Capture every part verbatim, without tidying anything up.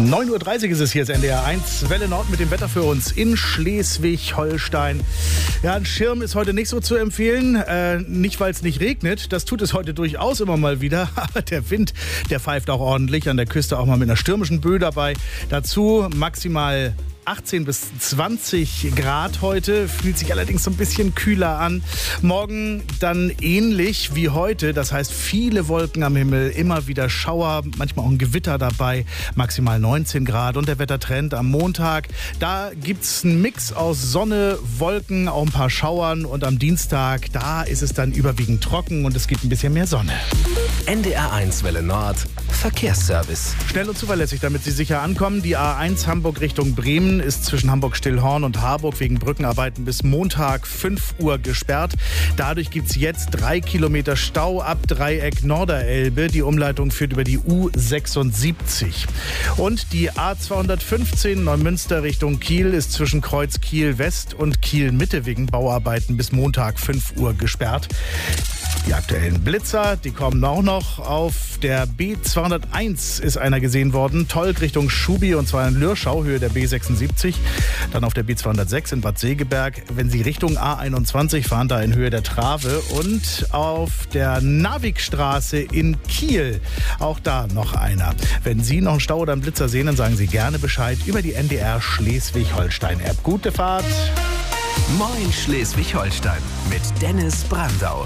neun Uhr dreißig ist es hier, jetzt N D R eins. Welle Nord mit dem Wetter für uns in Schleswig-Holstein. Ja, ein Schirm ist heute nicht so zu empfehlen. Äh, nicht, weil es nicht regnet. Das tut es heute durchaus immer mal wieder. Aber der Wind, der pfeift auch ordentlich. An der Küste auch mal mit einer stürmischen Böe dabei. Dazu maximal achtzehn bis zwanzig Grad heute, fühlt sich allerdings so ein bisschen kühler an. Morgen dann ähnlich wie heute, das heißt viele Wolken am Himmel, immer wieder Schauer, manchmal auch ein Gewitter dabei, maximal neunzehn Grad. Und der Wettertrend am Montag, da gibt's einen Mix aus Sonne, Wolken, auch ein paar Schauern. Und am Dienstag, da ist es dann überwiegend trocken und es gibt ein bisschen mehr Sonne. N D R eins Welle Nord, Verkehrsservice. Schnell und zuverlässig, damit Sie sicher ankommen. Die A eins Hamburg Richtung Bremen ist zwischen Hamburg-Stillhorn und Harburg wegen Brückenarbeiten bis Montag fünf Uhr gesperrt. Dadurch gibt es jetzt drei Kilometer Stau ab Dreieck Norderelbe. Die Umleitung führt über die U sechsundsiebzig. Und die A zweihundertfünfzehn Neumünster Richtung Kiel ist zwischen Kreuz Kiel West und Kiel Mitte wegen Bauarbeiten bis Montag fünf Uhr gesperrt. Die aktuellen Blitzer, die kommen auch noch. Auf der B zweihunderteins ist einer gesehen worden. Tolk Richtung Schubi und zwar in Lürschau, Höhe der B sechsundsiebzig. Dann auf der B zweihundertsechs in Bad Segeberg. Wenn Sie Richtung A einundzwanzig fahren, da in Höhe der Trave. Und auf der Navikstraße in Kiel, auch da noch einer. Wenn Sie noch einen Stau oder einen Blitzer sehen, dann sagen Sie gerne Bescheid über die N D R Schleswig-Holstein-App. Gute Fahrt! Moin Schleswig-Holstein mit Dennis Brandau.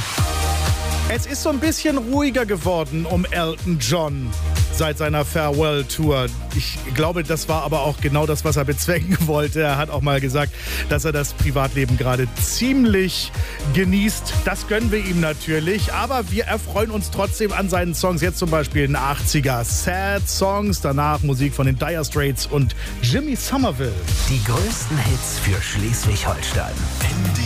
Es ist so ein bisschen ruhiger geworden um Elton John seit seiner Farewell-Tour. Ich glaube, das war aber auch genau das, was er bezwecken wollte. Er hat auch mal gesagt, dass er das Privatleben gerade ziemlich genießt. Das gönnen wir ihm natürlich, aber wir erfreuen uns trotzdem an seinen Songs. Jetzt zum Beispiel in den achtziger Sad Songs, danach Musik von den Dire Straits und Jimmy Somerville. Die größten Hits für Schleswig-Holstein.